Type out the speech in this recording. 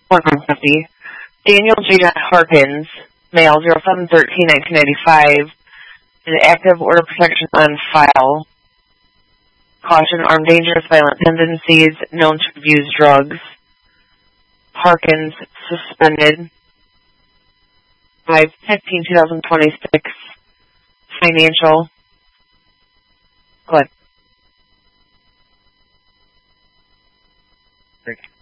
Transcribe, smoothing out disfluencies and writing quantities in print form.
150. Daniel J. Harkins, male, 07/13/1995, is active order protection on file. Caution, armed, dangerous, violent tendencies, known to abuse drugs. Harkins, suspended. 5/15/2026. Financial. Go ahead.